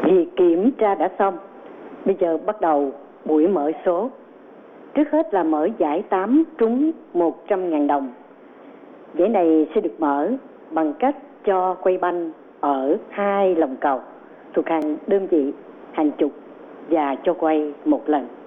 Vì kiểm tra đã xong, bây giờ bắt đầu buổi mở số. Trước hết là mở giải 8 trúng 100.000 đồng. Giải này sẽ được mở bằng cách cho quay banh ở 2 lòng cầu thuộc hàng đơn vị, hàng chục và cho quay một lần.